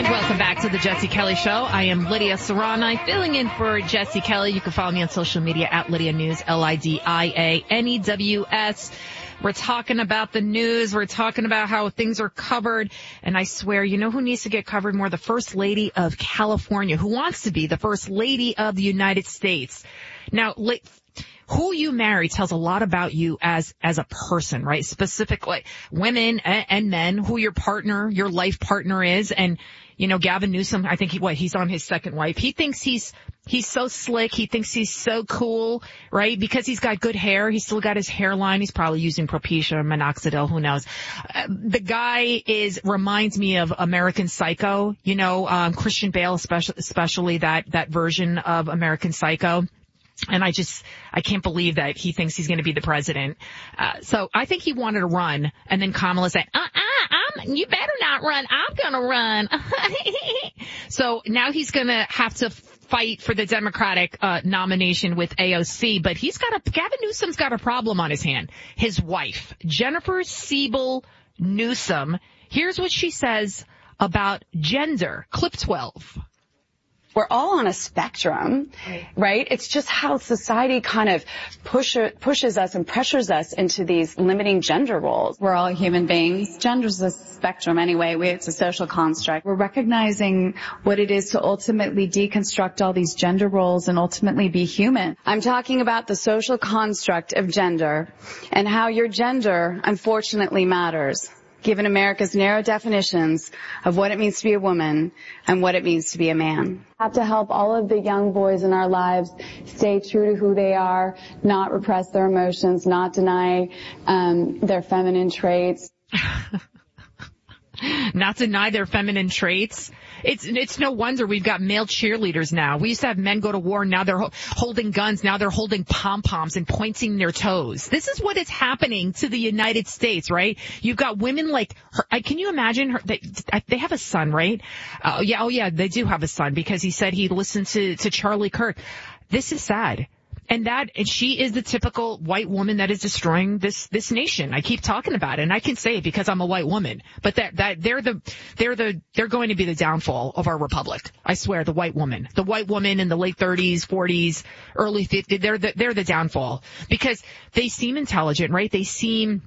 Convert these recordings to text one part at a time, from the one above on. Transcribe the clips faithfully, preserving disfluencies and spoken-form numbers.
And welcome back to the Jesse Kelly Show. I am Lydia Serrani, filling in for Jesse Kelly. You can follow me on social media at Lydia News, L I D I A N E W S. We're talking about the news. We're talking about how things are covered. And I swear, you know who needs to get covered more? The First Lady of California, who wants to be the First Lady of the United States. Now, who you marry tells a lot about you as, as a person, right? Specifically women and, and men, who your partner, your life partner is. And, you know, Gavin Newsom, I think he, what, he's on his second wife. He thinks he's, he's so slick. He thinks he's so cool, right? Because he's got good hair. He's still got his hairline. He's probably using Propecia or Minoxidil. Who knows? Uh, the guy is, reminds me of American Psycho, you know, um, Christian Bale, especially, especially that, that version of American Psycho. And I just, I can't believe that he thinks he's going to be the president. Uh, so I think he wanted to run. And then Kamala said, uh-uh, I'm, you better not run. I'm going to run. So now he's going to have to fight for the Democratic uh, nomination with A O C. But he's got a, Gavin Newsom's got a problem on his hand. His wife, Jennifer Siebel Newsom. Here's what she says about gender. Clip twelve. We're all on a spectrum, right? It's just how society kind of push, pushes us and pressures us into these limiting gender roles. We're all human beings. Gender's a spectrum anyway. It's a social construct. We're recognizing what it is to ultimately deconstruct all these gender roles and ultimately be human. I'm talking about the social construct of gender and how your gender, unfortunately, matters, given America's narrow definitions of what it means to be a woman and what it means to be a man. We have to help all of the young boys in our lives stay true to who they are, not repress their emotions, not deny um, their feminine traits. Not deny their feminine traits. It's it's no wonder we've got male cheerleaders now. We used to have men go to war. Now they're ho- holding guns. Now they're holding pom-poms and pointing their toes. This is what is happening to the United States, right? You've got women like her. I, can you imagine her? They, they have a son, right? Uh, yeah, oh yeah, they do have a son because he said he listened to, to Charlie Kirk. This is sad. And that, and she is the typical white woman that is destroying this, this nation. I keep talking about it, and I can say it because I'm a white woman. But that, that, they're the, they're the, they're going to be the downfall of our republic. I swear, the white woman. The white woman in the late thirties, forties, early fifties, they're the, they're the downfall. Because they seem intelligent, right? They seem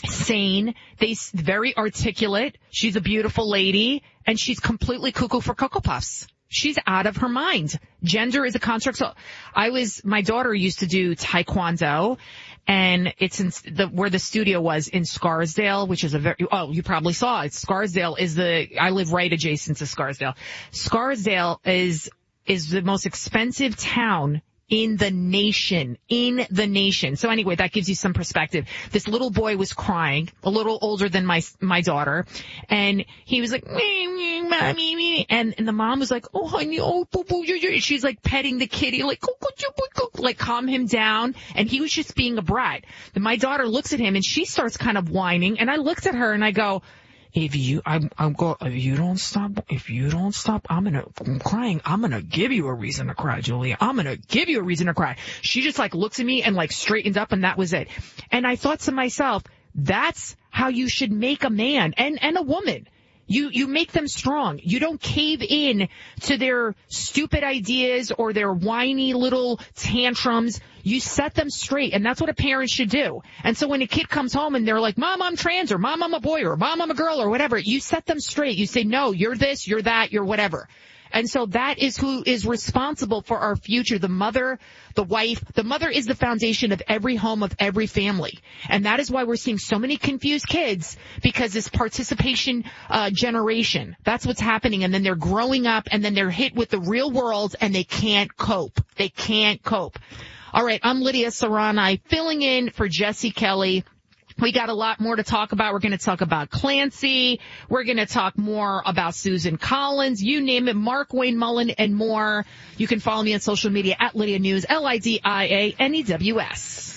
sane. They very articulate. She's a beautiful lady, and she's completely cuckoo for Cocoa Puffs. She's out of her mind. Gender is a construct. So I was, my daughter used to do Taekwondo, and it's in the, where the studio was in Scarsdale, which is a very, oh, you probably saw it. Scarsdale is the, I live right adjacent to Scarsdale. Scarsdale is, is the most expensive town in the nation, in the nation. So anyway, that gives you some perspective. This little boy was crying, a little older than my, my daughter, and he was like, me, me, mommy, me. And, and the mom was like, oh, honey, oh, boo, boo, she's like petting the kitty, like, like calm him down. And he was just being a brat. Then my daughter looks at him and she starts kind of whining. And I looked at her and I go, If you, I'm, I'm go, if you don't stop, if you don't stop, I'm gonna, I'm crying. I'm gonna give you a reason to cry, Julia. I'm gonna give you a reason to cry. She just like looks at me and like straightened up, and that was it. And I thought to myself, that's how you should make a man and, and a woman. You, you make them strong. You don't cave in to their stupid ideas or their whiny little tantrums. You set them straight, and that's what a parent should do. And so when a kid comes home and they're like, Mom, I'm trans, or Mom, I'm a boy, or Mom, I'm a girl, or whatever, you set them straight. You say, no, you're this, you're that, you're whatever. And so that is who is responsible for our future. The mother, the wife, the mother is the foundation of every home, of every family. And that is why we're seeing so many confused kids, because this participation uh generation, that's what's happening. And then they're growing up and then they're hit with the real world and they can't cope. They can't cope. All right, I'm Lydia Serrani, filling in for Jesse Kelly. We got a lot more to talk about. We're going to talk about Clancy. We're going to talk more about Susan Collins. You name it, Mark Wayne Mullen, and more. You can follow me on social media at Lydia News, L I D I A N E W S.